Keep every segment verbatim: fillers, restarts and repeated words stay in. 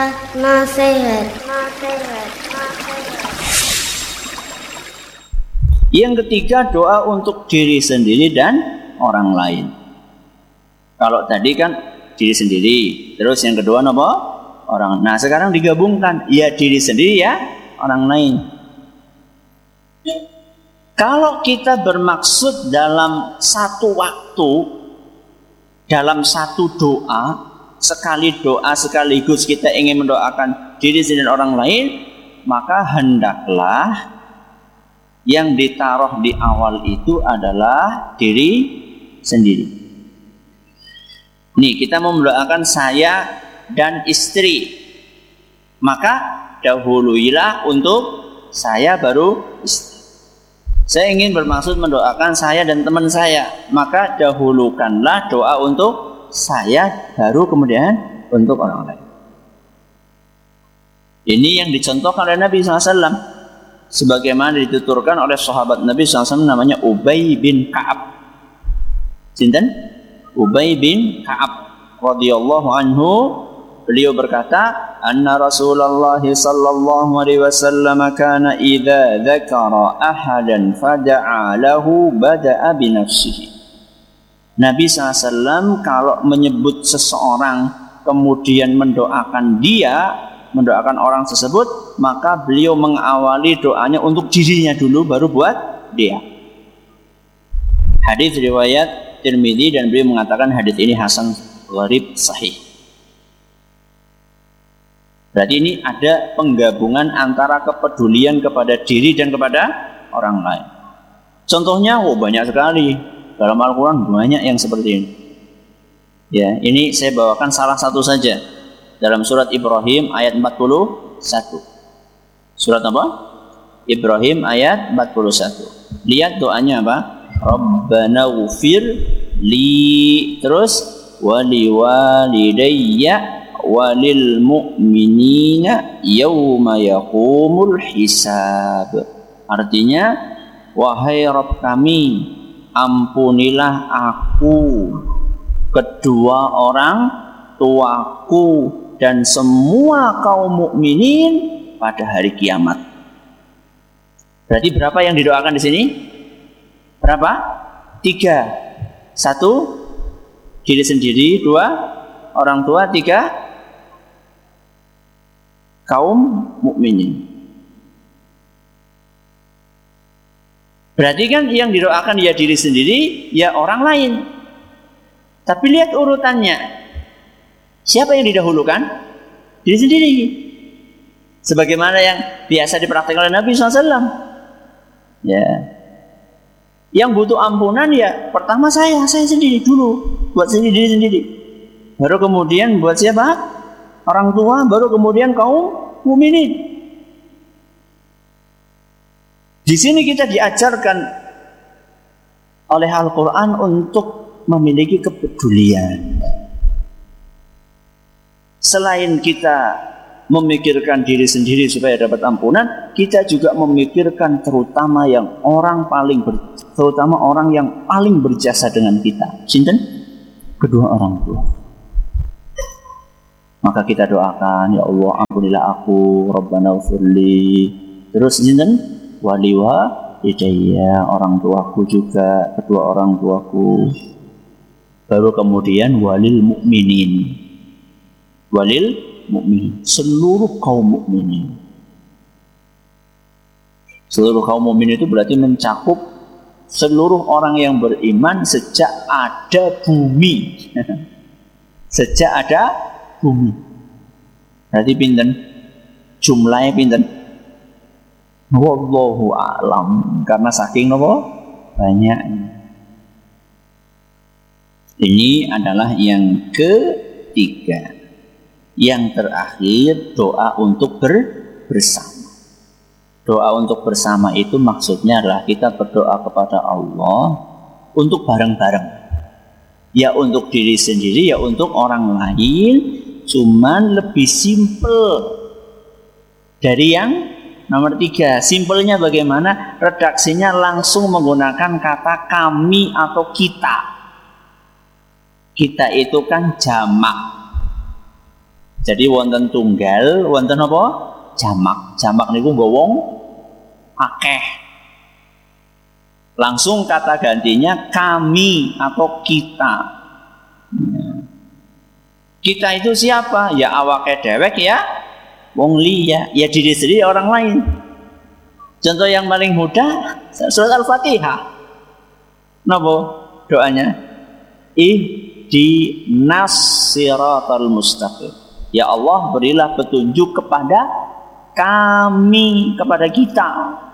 Nasihat. Nasihat. Yang ketiga, doa untuk diri sendiri dan orang lain. Kalau tadi kan diri sendiri, terus yang kedua apa? Orang. Nah, sekarang digabungkan, ya diri sendiri ya orang lain. Kalau kita bermaksud dalam satu waktu, dalam satu doa, sekali doa sekaligus kita ingin mendoakan diri sendiri dan orang lain, maka hendaklah yang ditaruh di awal itu adalah diri sendiri. Nih, kita mau mendoakan saya dan istri, maka dahuluilah untuk saya baru istri. Saya ingin bermaksud mendoakan saya dan teman saya, maka dahulukanlah doa untuk saya baru kemudian untuk orang lain. Ini yang dicontohkan oleh Nabi shallallahu alaihi wasallam, sebagaimana dituturkan oleh sahabat Nabi shallallahu alaihi wasallam namanya Ubay bin Ka'ab. Sinten? Ubay bin Ka'ab radhiyallahu anhu. Beliau berkata, anna Rasulullah sallallahu alaihi wasallam kana idza dzakara ahadan fada'a lahu bada'a bi nafsihi. Nabi shallallahu alaihi wasallam kalau menyebut seseorang kemudian mendoakan dia, mendoakan orang tersebut, maka beliau mengawali doanya untuk dirinya dulu, baru buat dia. Hadis riwayat Tirmidzi dan beliau mengatakan hadis ini hasan gharib sahih. Berarti ini ada penggabungan antara kepedulian kepada diri dan kepada orang lain. Contohnya, oh banyak sekali. Dalam Al-Quran banyak yang seperti ini. Ya, ini saya bawakan salah satu saja. Dalam surat Ibrahim ayat empat puluh satu. Surat apa? Ibrahim ayat empat puluh satu. Lihat doanya apa? Rabbana ghfir li, terus wali walidayya walil mu'minina yawma yaqumul hisab. Artinya, wahai Rabb kami, ampunilah aku, kedua orang tuaku, dan semua kaum mukminin pada hari kiamat. Berarti berapa yang didoakan di sini? Berapa? Tiga. Satu, diri sendiri. Dua, orang tua. Tiga, kaum mukminin. Berarti kan yang didoakan ya diri sendiri, ya orang lain. Tapi lihat urutannya. Siapa yang didahulukan? Diri sendiri. Sebagaimana yang biasa dipraktikkan oleh Nabi shallallahu alaihi wasallam. Ya. Yang butuh ampunan ya pertama saya, saya sendiri dulu. Buat sendiri, diri sendiri. Baru kemudian buat siapa? Orang tua, baru kemudian kaum mukminin. Di sini kita diajarkan oleh Al-Quran untuk memiliki kepedulian. Selain kita memikirkan diri sendiri supaya dapat ampunan, kita juga memikirkan terutama yang orang paling ber, terutama orang yang paling berjasa dengan kita. Sinten? Kedua orang tua. Maka kita doakan, ya Allah ampunilah aku, Rabbana ghfirli. Terus sinten? Wali walidayya, orang tuaku juga, kedua orang tuaku. Baru kemudian walil mukminin, walil mukminin, seluruh kaum mukminin. Seluruh kaum mukminin itu berarti mencakup seluruh orang yang beriman sejak ada bumi. Sejak ada bumi. Berarti pinten? Jumlahnya pinten? Wallahu a'lam, karena saking nopo banyak. Ini adalah yang ketiga. Yang terakhir, doa untuk ber bersama. Doa untuk bersama itu maksudnya adalah kita berdoa kepada Allah untuk bareng-bareng. Ya untuk diri sendiri, ya untuk orang lain, cuman lebih simple dari yang nomor tiga. Simpelnya bagaimana? Redaksinya langsung menggunakan kata kami atau kita. Kita itu kan jamak. Jadi wonten tunggal, wonten apa? Jamak. Jamak niku nggo wong akeh. Langsung kata gantinya kami atau kita. Kita itu siapa? Ya awake dewek ya wong liya, ya diri sendiri orang lain. Contoh yang paling mudah surat Al-Fatihah. Napa doanya? Ihdinas siratal mustaqim. Ya Allah, berilah petunjuk kepada kami, kepada kita.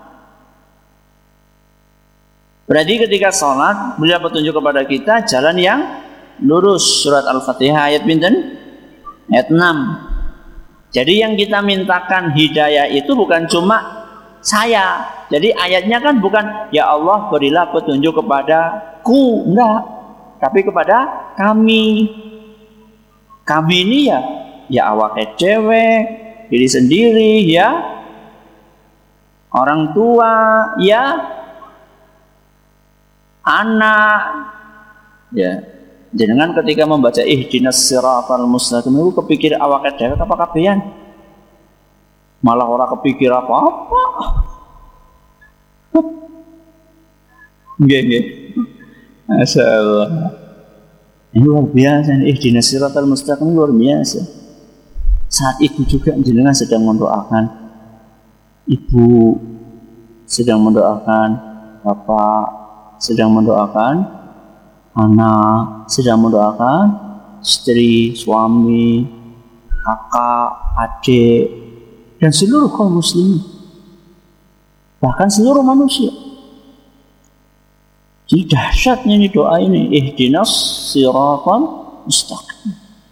Berarti ketika sholat berilah petunjuk kepada kita jalan yang lurus. Surat Al-Fatihah ayat pinten? Ayat enam. Jadi yang kita mintakan hidayah itu bukan cuma saya. Jadi ayatnya kan bukan ya Allah berilah petunjuk kepadaku, enggak, tapi kepada kami. Kami ini ya ya awake dewek, diri sendiri, ya orang tua, ya anak, ya. Jenengan ketika membaca ihdinas siratal mustaqim itu kepikir awake dhewe apa kabehan? Malah ora kepikir apa-apa. Nggih nggih. Masyaallah. Ini luar biasa, ihdinas siratal mustaqim luar biasa. Saat itu juga jenengan sedang mendoakan ibu, sedang mendoakan bapak, sedang mendoakan anak, sedang mendoakan istri, suami, kakak, adik, dan seluruh kaum muslimin, bahkan seluruh manusia. Jadi dahsyatnya ini doa ini, ihdinas siratal mustaqim.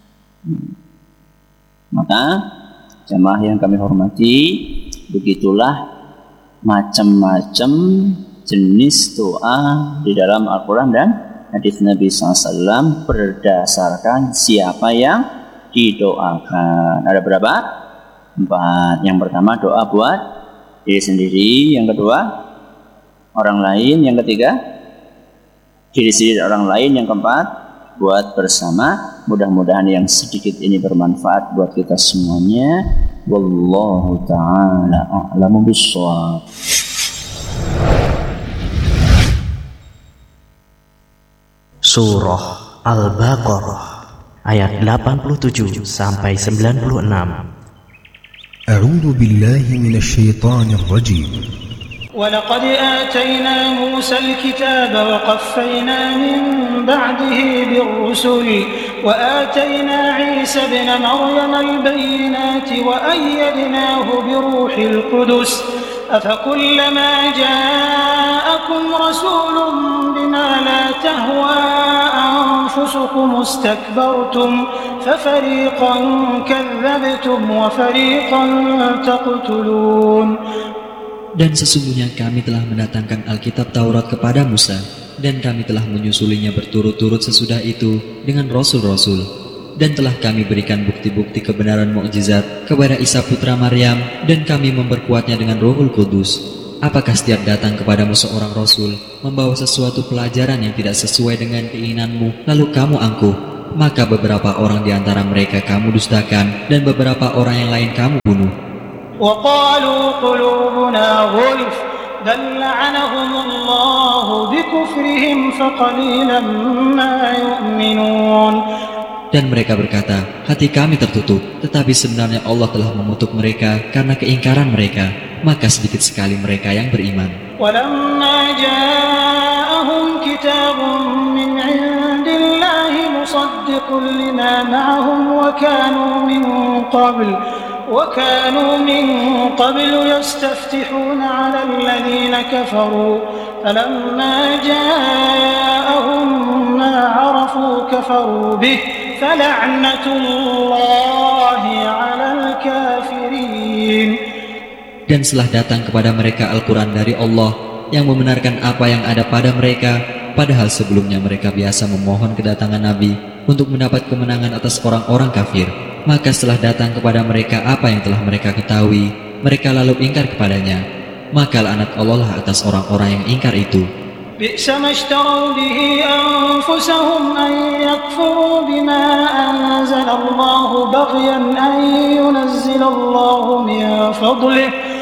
Maka jamaah yang kami hormati, begitulah macam-macam jenis doa di dalam Al-Quran dan hadis Nabi shallallahu alaihi wasallam berdasarkan siapa yang didoakan. Ada berapa? Empat. Yang pertama doa buat diri sendiri. Yang kedua orang lain. Yang ketiga diri sendiri orang lain. Yang keempat buat bersama. Mudah-mudahan yang sedikit ini bermanfaat buat kita semuanya. Wallahu ta'ala a'lamu bishawab. Surah Al-Baqarah ayat delapan puluh tujuh sampai sembilan puluh enam. A'udzu billahi minasy syaithanir rajim. ولقد آتينا موسى الكتاب وقفينا من بعده بالرسل وآتينا عيسى ابن مريم البينات وأيدناه بروح القدس أفكلما جاءكم رسول بما لا تهوى أنفسكم استكبرتم ففريقا كذبتم وفريقا تقتلون. Dan sesungguhnya kami telah mendatangkan Alkitab Taurat kepada Musa, dan kami telah menyusulinya berturut-turut sesudah itu dengan rasul-rasul, dan telah kami berikan bukti-bukti kebenaran mukjizat kepada Isa putra Maryam, dan kami memperkuatnya dengan Rohul Kudus. Apakah setiap datang kepadamu seorang rasul membawa sesuatu pelajaran yang tidak sesuai dengan keinginanmu, lalu kamu angkuh, maka beberapa orang di antara mereka kamu dustakan, dan beberapa orang yang lain kamu bunuh. وقالوا قلوبنا غلف بل لعنهم الله بكفرهم فقليلا ما يؤمنون. Dan mereka berkata, hati kami tertutup, tetapi sebenarnya Allah telah menutup mereka karena keingkaran mereka, maka sedikit sekali mereka yang beriman. وَلَمَّا جَاءَهُمْ كِتَابٌ مِّنْ عِندِ اللَّهِ مُصَدِّقٌ لِمَا مَعَهُمْ وَكَانُوا مِنْ قَبْلُ وَكَانُوا مِنْ قَبْلُ يَسْتَفْتِحُونَ عَلَى الَّذِينَ كَفَرُوا فَلَمَّا جَاءَهُمْ مَا عَرَفُوا كَفَرُوا بِهِ فَلَعْنَةُ اللَّهِ عَلَى الْكَافِرِينَ. Dan setelah datang kepada mereka Al-Quran dari Allah yang membenarkan apa yang ada pada mereka, padahal sebelumnya mereka biasa memohon kedatangan Nabi untuk mendapat kemenangan atas orang-orang kafir. Maka setelah datang kepada mereka apa yang telah mereka ketahui, mereka lalu ingkar kepadanya. Maka laknat Allah lah atas orang-orang yang ingkar itu. بئس ما اشتروا به أنفسهم أن يكفروا بما أنزل الله بغيا أن ينزل الله من فضله